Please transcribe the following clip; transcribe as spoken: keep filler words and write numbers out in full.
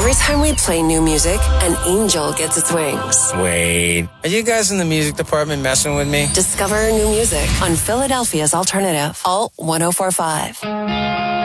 Every time we play new music, an angel gets its wings. Wait, are you guys in the music department messing with me? Discover new music on Philadelphia's Alternative, Alt one oh four point five.